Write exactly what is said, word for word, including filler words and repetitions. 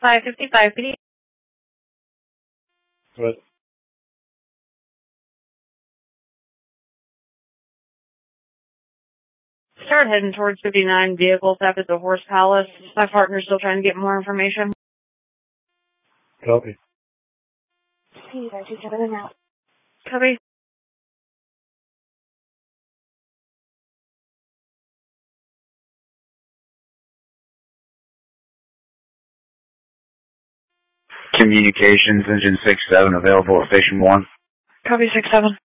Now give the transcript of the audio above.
five fifty-five P D. What? Start heading towards fifty-nine vehicles after the Horse Palace. My partner's still trying to get more information. Copy. Hey, guys, just everything out. Copy. Communications, engine six seven, available at station one. Copy six seven.